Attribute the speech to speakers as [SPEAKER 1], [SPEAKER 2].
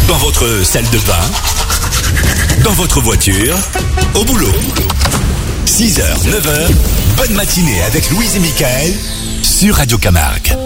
[SPEAKER 1] Dans votre salle de bain, dans votre voiture, au boulot. 6h, 9h, bonne matinée avec Louise et Mickaël sur Radio Camargue.